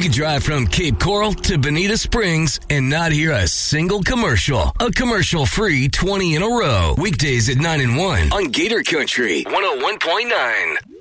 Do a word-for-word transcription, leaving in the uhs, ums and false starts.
could drive from Cape Coral to Bonita Springs and not hear a single commercial. A commercial-free twenty in a row. Weekdays at nine and one on Gator Country one oh one point nine.